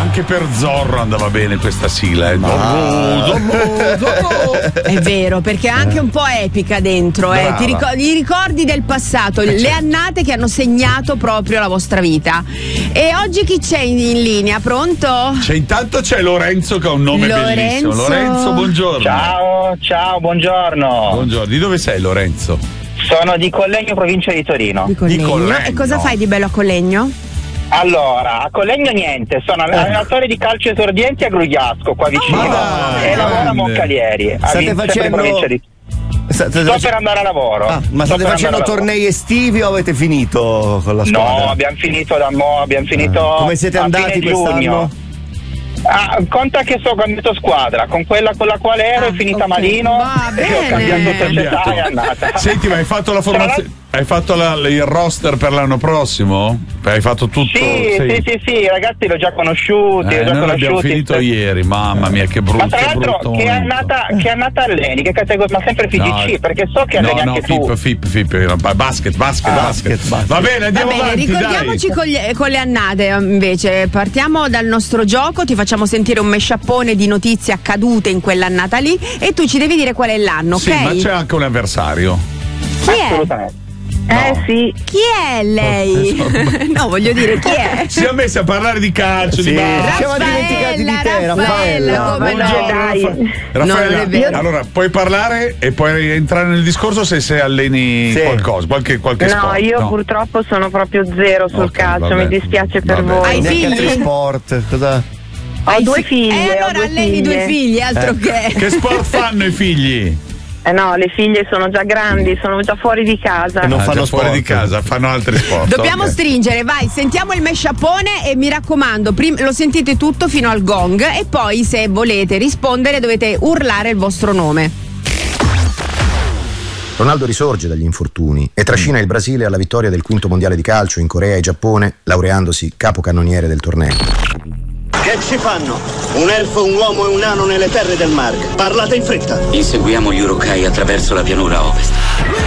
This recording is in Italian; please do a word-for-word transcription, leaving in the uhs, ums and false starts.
anche per Zorro andava bene questa sigla, eh. Zorro, Zorro, Zorro. È vero, perché è anche un po' epica dentro, eh. Ti ricor- I ricordi del passato, Eh, le certo. annate che hanno segnato proprio la vostra vita. E oggi chi c'è in, in linea? Pronto? C'è, intanto c'è Lorenzo che ha un nome Lorenzo. bellissimo. Lorenzo, buongiorno. Ciao, ciao, buongiorno. Buongiorno. Di dove sei, Lorenzo? Sono di Collegno, provincia di Torino. Di Collegno. Di Collegno. E cosa fai di bello a Collegno? Allora, a Collegno niente, sono allenatore di calcio esordienti a Grugliasco, qua vicino. Ma e dai, lavoro a grande. Moncalieri. a State Vin- sempre in facendo- provincia di- State Sto face- per andare a lavoro. Ah, ma Sto state per facendo andare a tornei estivi o avete finito con la lavoro. squadra? No, abbiamo finito da mo', abbiamo finito Come siete a andati fine quest'anno? giugno. Ah, conta che so cambiato squadra, con quella con la quale ero Ah, è finita ok. malino Va e ho bene. cambiato società Cambiato. e è andata. Senti, ma hai fatto la Tra formazione? Hai fatto la- il roster per l'anno prossimo? Hai fatto tutto? Sì, sì, sì, sì, i ragazzi li ho già conosciuti, Eh, li ho già noi l'abbiamo conosciuti. finito ieri, mamma mia, che brutto. Ma tra l'altro brutto che momento. annata, che annata alleni? Che categoria? Ma sempre F G C, No, perché so che no, alleni no, anche Fip, tu. Fip, Fip, basket, basket, Ah, basket, basket, basket. Va bene, Va andiamo bene, avanti, ricordiamoci dai. con, gli- con le annate invece. Partiamo dal nostro gioco, ti facciamo sentire un mesciappone di notizie accadute in quell'annata lì e tu ci devi dire qual è l'anno, Sì, ok? ma c'è anche un avversario. Chi è? Assolutamente. Eh sì. Chi è lei? No, voglio dire chi è? Si è messi a parlare di calcio, Sì, di basket. siamo dimenticati di te, Raffaella, Raffaella. come no? Buongiorno, Dai. Raffa- No, Raffaella, non è vero. allora puoi parlare e puoi entrare nel discorso se, se alleni Sì. qualcosa, qualche, qualche No, sport. io purtroppo sono proprio zero sul Ok, calcio, vabbè. mi dispiace per Vabbè. voi. Hai Neanche figli? altri sport. Cosa? Ho Hai due fi- figlie. E ho allora due alleni figlie. due figli, altro Eh. che. Che sport fanno i figli? Eh no, le figlie sono già grandi, sono già fuori di casa. E non Ah, fanno già fuori sport. di casa, fanno altri sport. Dobbiamo ok. stringere, vai, sentiamo il mesciappone e mi raccomando, prim- lo sentite tutto fino al gong e poi se volete rispondere dovete urlare il vostro nome. Ronaldo risorge dagli infortuni e trascina il Brasile alla vittoria del quinto mondiale di calcio in Corea e Giappone, laureandosi capocannoniere del torneo. Che ci fanno? Un elfo, un uomo e un nano nelle terre del Mark. Parlate in fretta. Inseguiamo gli Urukai attraverso la pianura ovest.